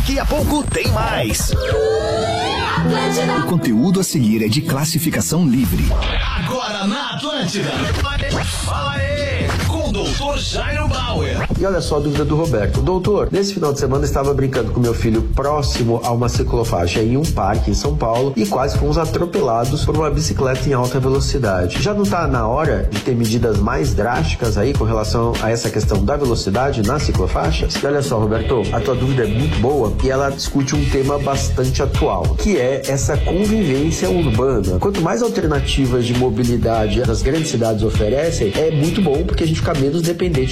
Daqui a pouco tem mais. O conteúdo a seguir é de classificação livre. Agora na Atlântida. Fala aí, com o Dr. Jairo Bauer. E olha só a dúvida do Roberto. Doutor, nesse final de semana estava brincando com meu filho próximo a uma ciclofaixa em um parque em São Paulo e quase fomos atropelados por uma bicicleta em alta velocidade. Já não está na hora de ter medidas mais drásticas aí com relação a essa questão da velocidade nas ciclofaixas? E olha só, Roberto, a tua dúvida é muito boa e ela discute um tema bastante atual, que é essa convivência urbana. Quanto mais alternativas de mobilidade as grandes cidades oferecem, é muito bom porque a gente fica menos dependente